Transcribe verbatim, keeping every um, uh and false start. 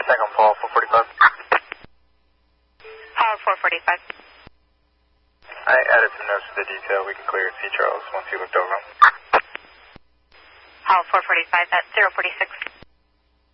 Check on Paul four forty-five. Paul four forty-five. I added some notes to the detail. We can clear C. Charles once you looked over them. Paul four forty-five at zero forty-six.